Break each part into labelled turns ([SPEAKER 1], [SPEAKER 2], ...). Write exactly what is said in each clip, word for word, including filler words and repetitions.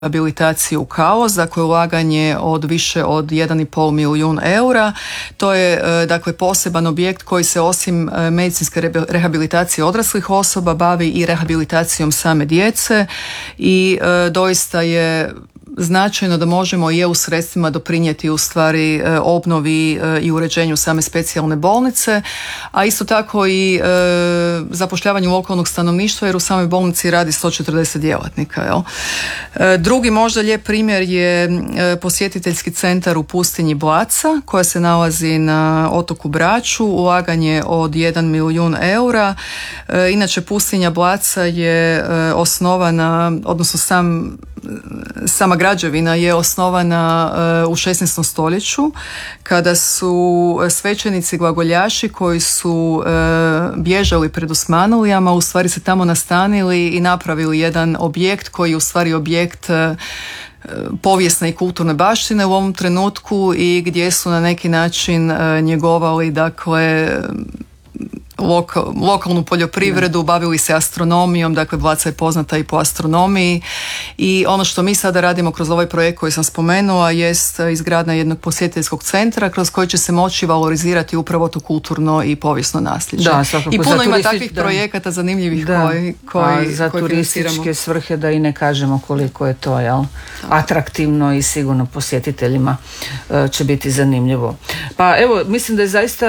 [SPEAKER 1] rehabilitaciju Kaos, dakle ulaganje od više od jedan i pol milijun eura. To je dakle poseban objekt koji se osim medicinske rehabilitacije odraslih osoba bavi i rehabilitacijom same djece i e, doista je značajno da možemo i E U sredstvima doprinijeti u stvari obnovi i uređenju same specijalne bolnice, a isto tako i e, zapošljavanju lokalnog stanovništva jer u samoj bolnici radi sto četrdeset djelatnika. Jel? E, drugi možda lijep primjer je posjetiteljski centar u pustinji Blaca koja se nalazi na otoku Braču, ulaganje od jedan milijun eura. E, inače pustinja Blaca je e, osnovana, odnosno sam sama građevina je osnovana uh, u šesnaestom stoljeću kada su svećenici glagoljaši koji su uh, bježali pred Osmanilijama u stvari se tamo nastanili i napravili jedan objekt koji je u stvari objekt uh, povijesne i kulturne baštine u ovom trenutku i gdje su na neki način uh, njegovali dakle Lokal, lokalnu poljoprivredu, bavili se astronomijom, dakle Blaca je poznata i po astronomiji i ono što mi sada radimo kroz ovaj projekt koji sam spomenula jest izgradnja jednog posjetiteljskog centra kroz koji će se moći valorizirati upravo to kulturno i povijesno nasljeđe.
[SPEAKER 2] Da, svakako.
[SPEAKER 1] I puno
[SPEAKER 2] za
[SPEAKER 1] ima
[SPEAKER 2] turistič...
[SPEAKER 1] takvih
[SPEAKER 2] da.
[SPEAKER 1] projekata zanimljivih
[SPEAKER 2] da.
[SPEAKER 1] koji, koji,
[SPEAKER 2] A za
[SPEAKER 1] koji
[SPEAKER 2] turističke svrhe da i ne kažemo koliko je to jel? Atraktivno i sigurno posjetiteljima će biti zanimljivo. Pa evo, mislim da je zaista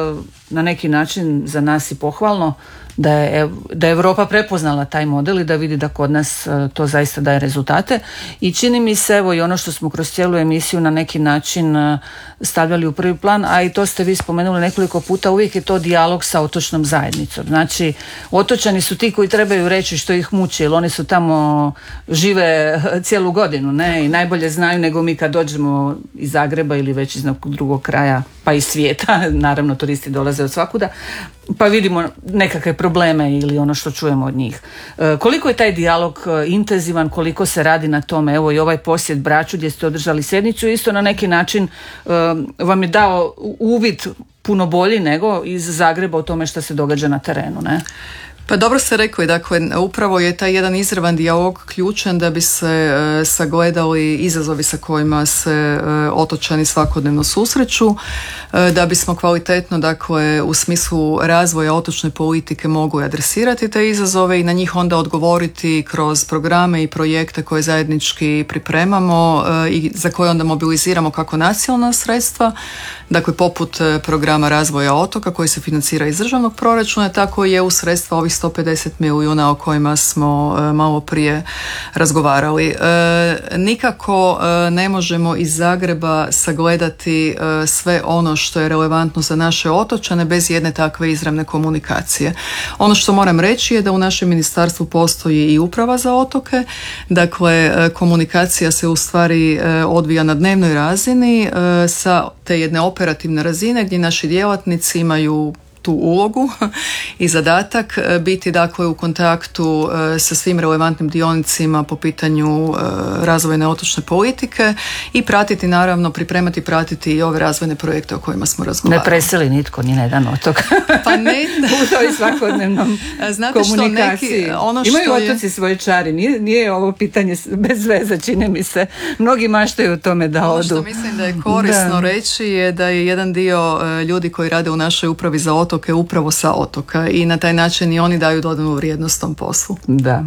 [SPEAKER 2] na neki način za nas i pohvalno da je, da je Europa prepoznala taj model i da vidi da kod nas to zaista daje rezultate i čini mi se evo i ono što smo kroz cijelu emisiju na neki način stavljali u prvi plan, a i to ste vi spomenuli nekoliko puta, uvijek je to dijalog sa otočnom zajednicom. Znači otočani su ti koji trebaju reći što ih muči jer oni su tamo žive cijelu godinu ne? I najbolje znaju nego mi kad dođemo iz Zagreba ili već iz nekog drugog kraja pa i svijeta, naravno turisti dolaze od svakuda, pa vidimo nekakve probleme ili ono što čujemo od njih. E, koliko je taj dijalog intenzivan, koliko se radi na tome, evo i ovaj posjet Braču gdje ste održali sjednicu, isto na neki način e, vam je dao uvid puno bolji nego iz Zagreba o tome što se događa na terenu, ne?
[SPEAKER 1] Pa dobro ste rekli, dakle upravo je taj jedan izravan dijalog ključan da bi se e, sagledali izazovi sa kojima se e, otočani svakodnevno susreću, e, da bismo kvalitetno dakle u smislu razvoja otočne politike mogli adresirati te izazove i na njih onda odgovoriti kroz programe i projekte koje zajednički pripremamo e, i za koje onda mobiliziramo kako nacionalna sredstva, dakle poput programa razvoja otoka koji se financira iz državnog proračuna, tako je u sredstva ovih sto pedeset milijuna o kojima smo e, malo prije razgovarali. E, nikako e, ne možemo iz Zagreba sagledati e, sve ono što je relevantno za naše otočane bez jedne takve izravne komunikacije. Ono što moram reći je da u našem ministarstvu postoji i uprava za otoke, dakle e, komunikacija se u stvari e, odvija na dnevnoj razini e, sa te jedne operativne razine gdje naši djelatnici imaju tu ulogu i zadatak biti dakle u kontaktu sa svim relevantnim dionicima po pitanju razvojne otočne politike i pratiti naravno, pripremati i pratiti i ove razvojne projekte o kojima smo razgovarali.
[SPEAKER 2] Ne preseli nitko ni na jedan otok.
[SPEAKER 1] Pa ne.
[SPEAKER 2] U toj svakodnevnom Znate komunikaciji. Što neki, ono što Imaju otoci je... svoje čari, nije, nije ovo pitanje bez veze, čini mi se. Mnogi maštaju o tome da
[SPEAKER 1] ono
[SPEAKER 2] odu.
[SPEAKER 1] Ono što mislim da je korisno da. reći je da je jedan dio ljudi koji rade u našoj upravi za otok otoke upravo sa otoka i na taj način i oni daju dodanu vrijednost tom poslu.
[SPEAKER 2] Da.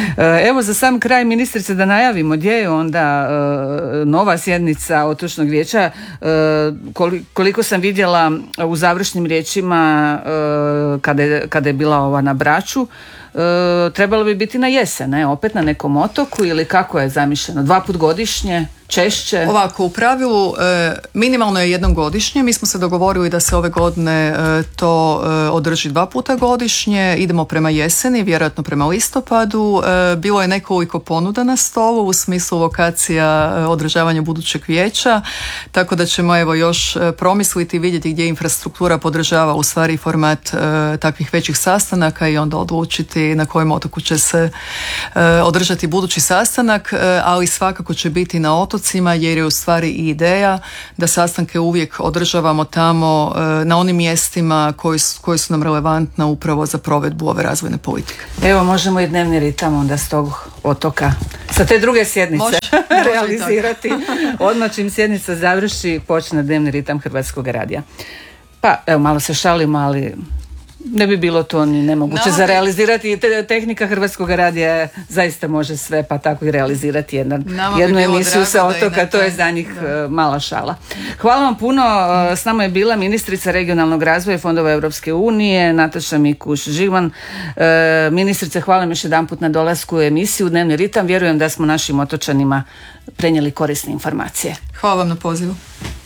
[SPEAKER 2] Evo za sam kraj ministrice da najavimo gdje je onda nova sjednica otočnog vijeća. Koliko sam vidjela u završnim riječima kada je, kada je bila ova na Braču, trebalo bi biti na jesen, ne? Opet na nekom otoku ili kako je zamišljeno? Dva put godišnje? Češće?
[SPEAKER 1] Ovako, u pravilu e, minimalno je jednom godišnje. Mi smo se dogovorili da se ove godine e, to e, održi dva puta godišnje. Idemo prema jeseni, vjerojatno prema listopadu. E, bilo je nekoliko ponuda na stolu u smislu lokacija e, održavanja budućeg vijeća, tako da ćemo evo još e, promisliti i vidjeti gdje infrastruktura podržava u stvari format e, takvih većih sastanaka i onda odlučiti odlučiti na kojem otoku će se e, održati budući sastanak, e, ali svakako će biti na otocima jer je u stvari i ideja da sastanke uvijek održavamo tamo e, na onim mjestima koji su, koji su nam relevantna upravo za provedbu ove razvojne politike.
[SPEAKER 2] Evo, možemo i dnevni ritam onda s tog otoka, sa te druge sjednice
[SPEAKER 1] može,
[SPEAKER 2] realizirati. Odmah čim sjednica završi, počne dnevni ritam Hrvatskog radija. Pa, evo, malo se šalimo, ali ne bi bilo to ni nemoguće no, za realizirati. Te, tehnika Hrvatskog radija zaista može sve, pa tako i realizirati jedan, jednu bi emisiju sa otoka, to je za njih da. Mala šala. Hvala vam puno. S nama je bila ministrica regionalnog razvoja i fondova Europske unije, Nataša Mikuš-Žigman. Ministrice, hvala vam još jedan put na dolasku u emisiju Dnevni ritam. Vjerujem da smo našim otočanima prenijeli korisne informacije.
[SPEAKER 1] Hvala vam na pozivu.